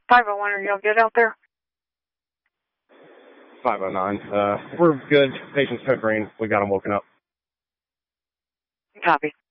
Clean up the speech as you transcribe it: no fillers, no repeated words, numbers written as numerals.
501, are y'all good out there? 509. We're good. Patient's peppering. We got him woken up. Copy.